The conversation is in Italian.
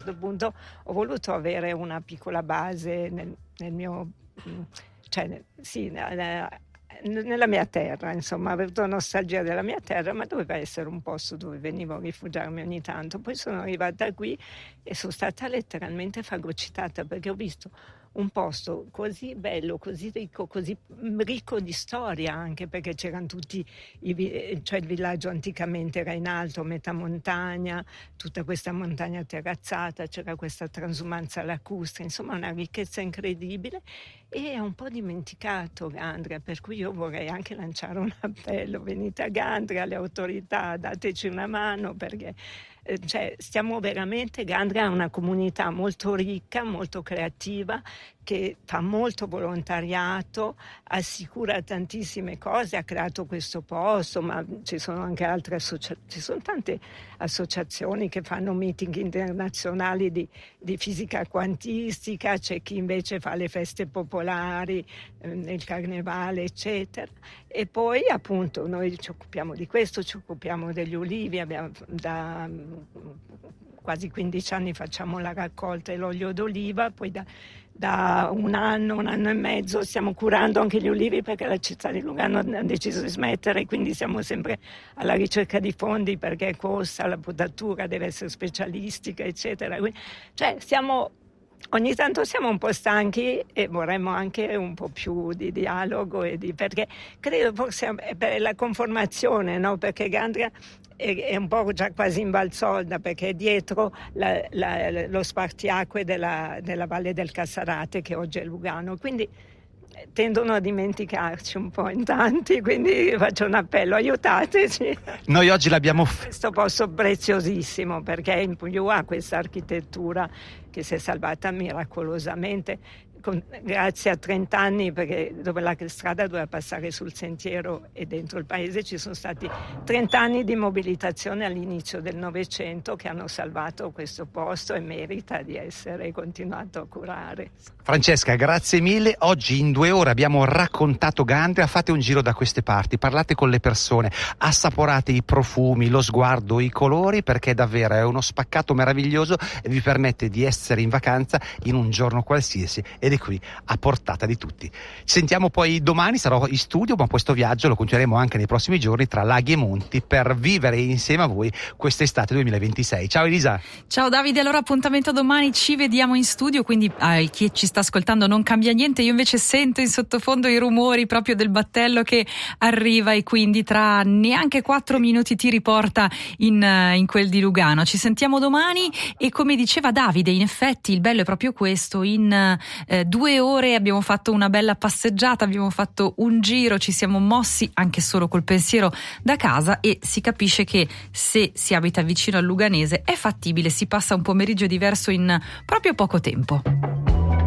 certo punto ho voluto avere una piccola base nel mio, nella mia terra, insomma, avevo avuto nostalgia della mia terra, ma doveva essere un posto dove venivo a rifugiarmi ogni tanto. Poi sono arrivata qui e sono stata letteralmente fagocitata, perché ho visto un posto così bello, così ricco di storia, anche perché c'erano tutti il villaggio anticamente era in alto, metà montagna, tutta questa montagna terrazzata, c'era questa transumanza lacustre, insomma una ricchezza incredibile, e è un po' dimenticato Gandria, per cui io vorrei anche lanciare un appello: venite a Gandria, alle autorità, dateci una mano, perché stiamo veramente, Gandria è una comunità molto ricca, molto creativa, che fa molto volontariato, assicura tantissime cose, ha creato questo posto, ma ci sono anche altre associazioni, ci sono tante associazioni che fanno meeting internazionali di fisica quantistica, c'è chi invece fa le feste popolari, il carnevale, eccetera. E poi appunto noi ci occupiamo di questo, ci occupiamo degli ulivi, abbiamo da quasi 15 anni facciamo la raccolta dell'olio d'oliva, poi da un anno e mezzo stiamo curando anche gli ulivi, perché la città di Lugano ha deciso di smettere, quindi siamo sempre alla ricerca di fondi, perché costa, la potatura deve essere specialistica, eccetera. Quindi, ogni tanto siamo un po' stanchi e vorremmo anche un po' più di dialogo, perché credo forse per la conformazione, no? Perché Gandria è un po' già quasi in Valsolda, perché è dietro lo spartiacque della Valle del Cassarate, che oggi è Lugano, quindi tendono a dimenticarci un po' in tanti, quindi faccio un appello: aiutateci. Noi oggi l'abbiamo questo posto preziosissimo, perché in più ha questa architettura che si è salvata miracolosamente, grazie a 30 anni, perché dove la strada doveva passare sul sentiero e dentro il paese ci sono stati 30 anni di mobilitazione all'inizio del Novecento che hanno salvato questo posto, e merita di essere continuato a curare. Francesca, grazie mille. Oggi in 2 ore abbiamo raccontato Gandria. Fate un giro da queste parti, parlate con le persone, assaporate i profumi, lo sguardo, i colori, perché davvero è uno spaccato meraviglioso e vi permette di essere in vacanza in un giorno qualsiasi, ed è qui a portata di tutti. Ci sentiamo poi domani, sarò in studio, ma questo viaggio lo continueremo anche nei prossimi giorni tra laghi e monti, per vivere insieme a voi quest'estate 2026. Ciao Elisa. Ciao Davide, allora appuntamento domani, ci vediamo in studio, quindi chi ci sta ascoltando non cambia niente, io invece sento in sottofondo i rumori proprio del battello che arriva, e quindi tra neanche 4 minuti ti riporta in quel di Lugano. Ci sentiamo domani, e come diceva Davide, in effetti il bello è proprio questo: in 2 ore abbiamo fatto una bella passeggiata, abbiamo fatto un giro, ci siamo mossi anche solo col pensiero da casa, e si capisce che se si abita vicino al luganese è fattibile, si passa un pomeriggio diverso in proprio poco tempo.